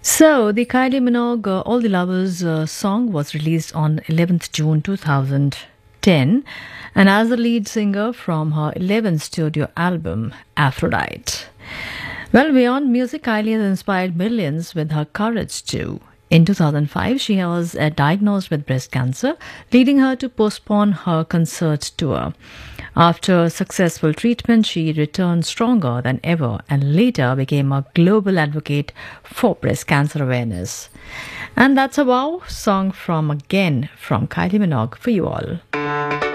So, the Kylie Minogue All the Lovers song was released on 11th June 2010 and as the lead singer from her 11th studio album, Aphrodite. Well, beyond music, Kylie has inspired millions with her courage too. In 2005, she was diagnosed with breast cancer, leading her to postpone her concert tour. After successful treatment, she returned stronger than ever and later became a global advocate for breast cancer awareness. And that's a wow song from Kylie Minogue for you all.